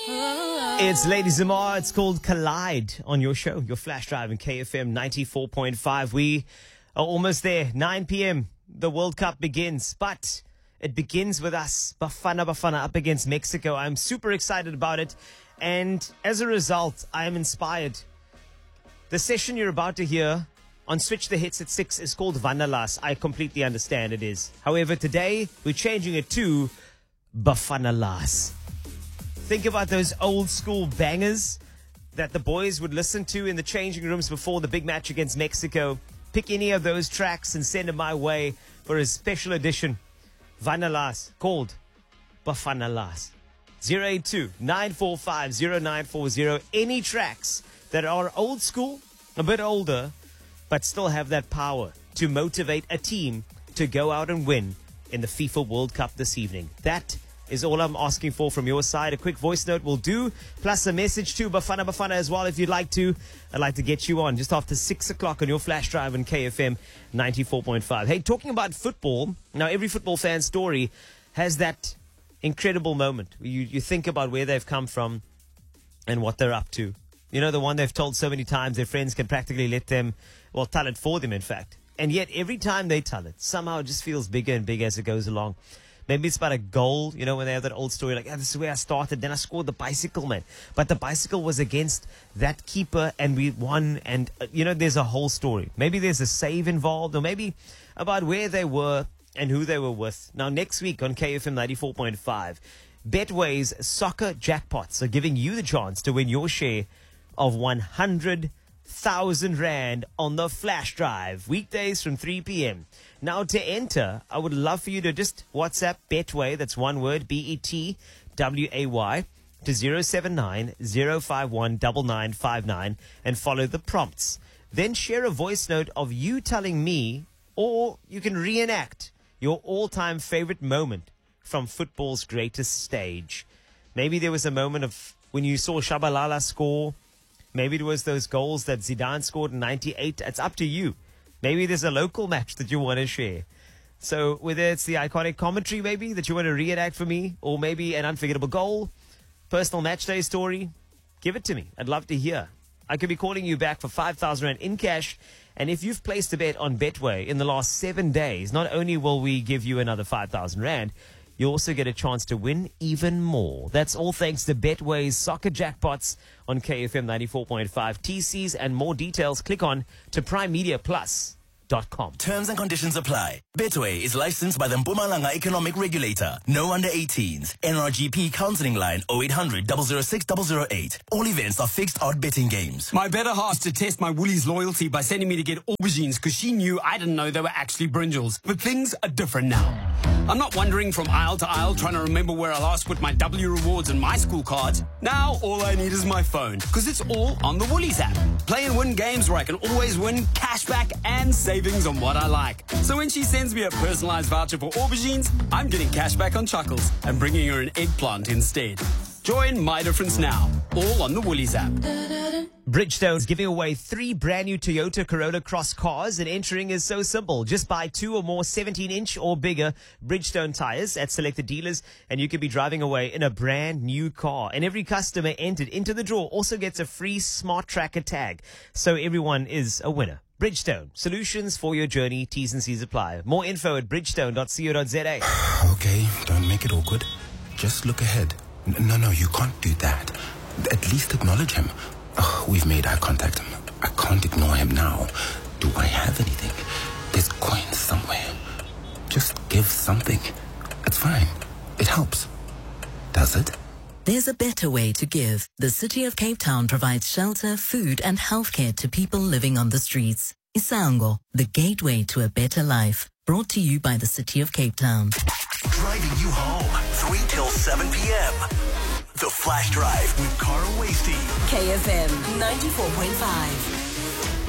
It's Lady Zamar. It's called Collide on your show, your flash drive in KFM 94.5. We are almost there. 9 p.m. The World Cup begins, but it begins with us. Bafana up against Mexico. I'm super excited about it. And as a result, I am inspired. The session you're about to hear on Switch the Hits at 6 is called Vanalas. I completely understand it is. However, today we're changing it to Bafanalas. Think about those old school bangers that the boys would listen to in the changing rooms before the big match against Mexico. Pick any of those tracks and send them my way for a special edition. Vanalas, called Bafanalas. 082-945-0940. Any tracks that are old school, a bit older, but still have that power to motivate a team to go out and win in the FIFA World Cup this evening. That is all I'm asking for from your side. A quick voice note will do, plus a message to Bafana as well if you'd like to. I'd like to get you on just after 6 o'clock on your flash drive in KFM 94.5. Hey, talking about football, now every football fan story has that incredible moment. You think about where they've come from and what they're up to. You know, the one they've told so many times their friends can practically let them, well, tell it for them, in fact. And yet every time they tell it, somehow it just feels bigger and bigger as it goes along. Maybe it's about a goal, you know, when they have that old story like, this is where I started, then I scored the bicycle, man. But the bicycle was against that keeper and we won. And, you know, there's a whole story. Maybe there's a save involved, or maybe about where they were and who they were with. Now, next week on KFM 94.5, Betway's soccer jackpots are giving you the chance to win your share of 100,000 Rand on the flash drive, weekdays from 3 p.m. Now, to enter, I would love for you to just WhatsApp Betway, that's one word, Betway, to 079-051-9959 and follow the prompts. Then share a voice note of you telling me, or you can reenact your all-time favorite moment from football's greatest stage. Maybe there was a moment of when you saw Shabalala score. Maybe it was those goals that Zidane scored in 98. It's up to you. Maybe there's a local match that you want to share. So whether it's the iconic commentary maybe that you want to reenact for me, or maybe an unforgettable goal, personal match day story, give it to me. I'd love to hear. I could be calling you back for 5,000 Rand in cash. And if you've placed a bet on Betway in the last 7 days, not only will we give you another 5,000 Rand, you also get a chance to win even more. That's all thanks to Betway's soccer jackpots on KFM 94.5. TCs and more details, click on to primemediaplus.com. Terms and conditions apply. Betway is licensed by the Mpumalanga Economic Regulator. No under 18s. NRGP counseling line 0800 006 008. All events are fixed out betting games. My better half to test my Woolies loyalty by sending me to get aubergines because she knew I didn't know they were actually brinjals. But things are different now. I'm not wandering from aisle to aisle trying to remember where I last put my W rewards and my school cards. Now all I need is my phone because it's all on the Woolies app. Play and win games where I can always win cashback and savings on what I like. So when she sends me a personalized voucher for aubergines, I'm getting cashback on chuckles and bringing her an eggplant instead. Join My Difference now, all on the Woolies app. Bridgestone's giving away 3 brand new Toyota Corolla Cross cars, and entering is so simple. Just buy 2 or more 17-inch or bigger Bridgestone tires at selected dealers, and you could be driving away in a brand new car. And every customer entered into the draw also gets a free Smart Tracker tag, so everyone is a winner. Bridgestone, solutions for your journey. T's and C's apply. More info at bridgestone.co.za. Okay, don't make it awkward. Just look ahead. No, you can't do that. At least acknowledge him. We've made eye contact. I can't ignore him now. Do I have anything? There's coins somewhere. Just give something. It's fine. It helps. Does it? There's a better way to give. The City of Cape Town provides shelter, food and healthcare to people living on the streets. Isango, the gateway to a better life. Brought to you by the City of Cape Town. Driving you home 3 till 7 p.m. The Flash Drive with Carl Wasty. KFM 94.5.